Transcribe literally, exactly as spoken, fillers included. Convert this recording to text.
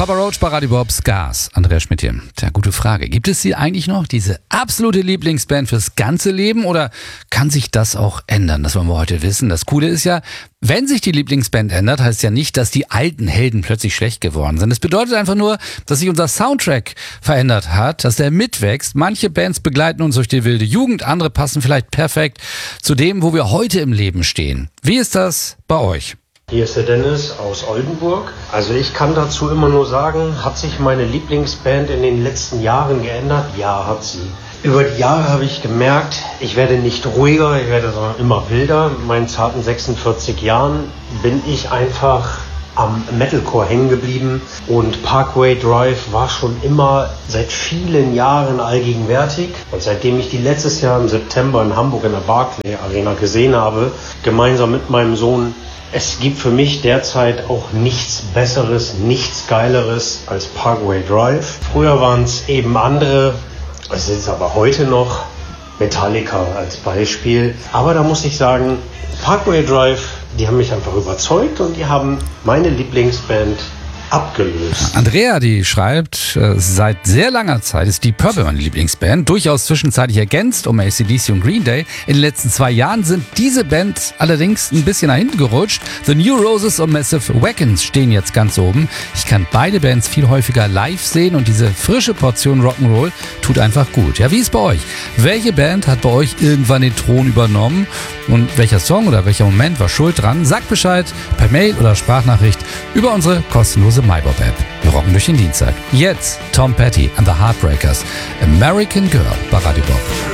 Papa Roach bei Radio Bobs Gas. Andreas Schmidt hier. Tja, gute Frage. Gibt es sie eigentlich noch, diese absolute Lieblingsband fürs ganze Leben, oder kann sich das auch ändern? Das wollen wir heute wissen. Das Coole ist ja, wenn sich die Lieblingsband ändert, heißt ja nicht, dass die alten Helden plötzlich schlecht geworden sind. Es bedeutet einfach nur, dass sich unser Soundtrack verändert hat, dass der mitwächst. Manche Bands begleiten uns durch die wilde Jugend, andere passen vielleicht perfekt zu dem, wo wir heute im Leben stehen. Wie ist das bei euch? Hier ist der Dennis aus Oldenburg. Also ich kann dazu immer nur sagen, hat sich meine Lieblingsband in den letzten Jahren geändert? Ja, hat sie. Über die Jahre habe ich gemerkt, ich werde nicht ruhiger, ich werde sondern immer wilder. Mit meinen zarten sechsundvierzig Jahren bin ich einfach am Metalcore hängen geblieben und Parkway Drive war schon immer seit vielen Jahren allgegenwärtig. Und seitdem ich die letztes Jahr im September in Hamburg in der Barclay Arena gesehen habe, gemeinsam mit meinem Sohn, es gibt für mich derzeit auch nichts Besseres, nichts Geileres als Parkway Drive. Früher waren es eben andere, es ist aber heute noch Metallica als Beispiel. Aber da muss ich sagen, Parkway Drive, die haben mich einfach überzeugt und die haben meine Lieblingsband abgelöst. Andrea, die schreibt, äh, seit sehr langer Zeit ist Deep Purple meine Lieblingsband, durchaus zwischenzeitlich ergänzt um A C D C und Green Day. In den letzten zwei Jahren sind diese Bands allerdings ein bisschen nach hinten gerutscht. The New Roses und Massive Wagons stehen jetzt ganz oben. Ich kann beide Bands viel häufiger live sehen und diese frische Portion Rock'n'Roll tut einfach gut. Ja, wie ist bei euch? Welche Band hat bei euch irgendwann den Thron übernommen? Und welcher Song oder welcher Moment war schuld dran? Sagt Bescheid per Mail oder Sprachnachricht über unsere kostenlose MyBob-App. Wir rocken durch den Dienstag. Jetzt Tom Petty and the Heartbreakers, American Girl bei Radio Bob.